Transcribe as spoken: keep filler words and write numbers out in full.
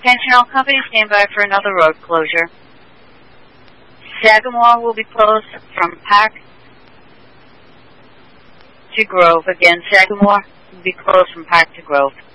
Attention all companies, stand by for another road closure. Sagamore will be closed from Park to Grove. Again, Sagamore will be closed from Park to Grove.